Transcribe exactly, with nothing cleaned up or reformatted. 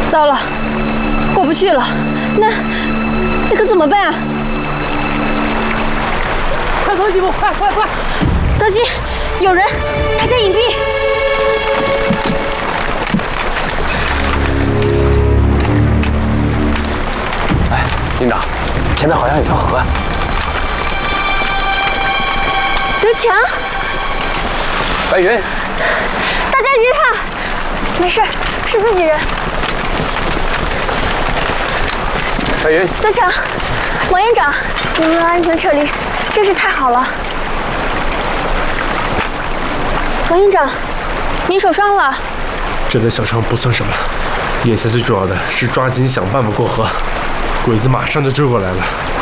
糟了，过不去了，那那可怎么办啊？ 快走几步，快快快！ 当心，有人，大家隐蔽。 哎，营长，前面好像有条河。 德强， 白云， 大家别怕，没事，是自己人。 白云， 德强，王营长，你们能安全撤离，真是太好了。王营长，您受伤了？ 这点小伤不算什么，眼下最重要的是抓紧想办法过河，鬼子马上就追过来了。